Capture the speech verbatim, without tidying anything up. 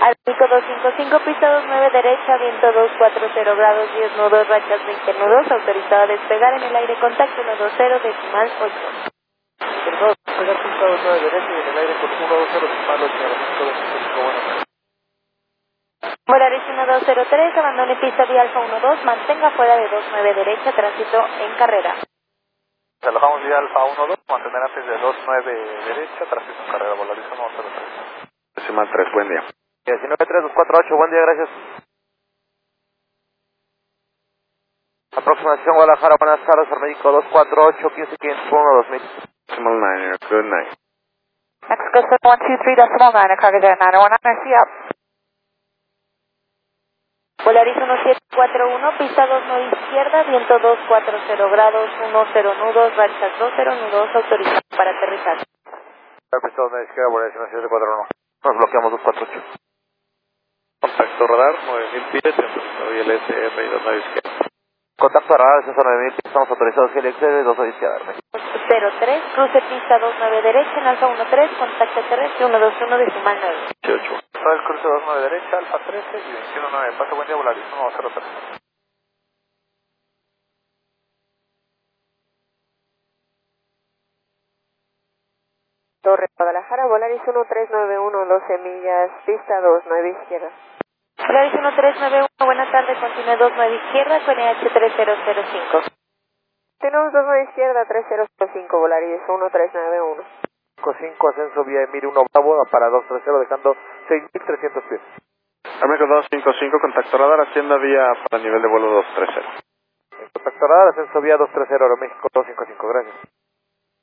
Pico doscientos cincuenta y cinco, pista dos nueve derecha, viento doscientos cuarenta grados, diez nudos, rachas veinte nudos, autorizado a despegar en el aire, contacto uno dos cero, decimal ocho. Autorizado a despegar pista dos nueve derecha y en el aire con uno dos cero, decimal ocho, aeropuerto doscientos cinco, buenas tardes. Volaris uno dos cero tres, abandone pista vía Alfa uno dos, mantenga fuera de dos nueve derecha, tránsito en carrera. Alojamos vía Alfa uno dos, mantener antes de dos nueve derecha, tránsito en carrera, Volaris uno dos cero tres. Decimal tres, buen día. diecinueve tres dos cuatro ocho, buen día, gracias. Aproximación Guadalajara, buenas tardes, al médico dos cuatro ocho, quince quinientos uno, dos mil. Decimal nine, good night. Mexico seven one two three decimal nine, cargo de nine one nine, see up. Volaris uno siete cuatro uno, pista dos nueve izquierda, viento doscientos cuarenta grados, uno cero nudos, rachas dos cero nudos, autorizado para aterrizar. Pista dos nueve izquierda, Volaris uno siete cuatro uno. Nos bloqueamos dos cuatro ocho. Contacto radar, nueve mil pies, en el S R y dos nueve izquierda. Contacto radar, ascensor nueve mil, estamos autorizados G L X de dos nueve izquierda. cero tres, cruce pista dos nueve derecha, en Alfa uno tres, contacto terrestre uno dos uno, decimal nueve. dieciocho. Todo el cruce dos nueve derecha, Alfa trece y veintiuno nueve. Pase buen día, Volaris uno cero tres. Torre Guadalajara, Volaris uno tres nueve uno, doce millas, pista dos nueve izquierda. Volaris uno tres nueve uno, buenas tardes, continúe dos nueve izquierda, con E H tres cero cero cinco. Tenemos dos nueve izquierda, tres cero cero cinco, Volaris uno tres nueve uno. cinco cinco, ascenso vía Emir uno Bravo para dos tres cero, dejando seis mil trescientos pies. Amigo dos cinco cinco, contacto radar, hacienda vía para nivel de vuelo dos tres cero. Contacto radar, ascenso vía dos tres cero, Aeroméxico dos cinco cinco, gracias.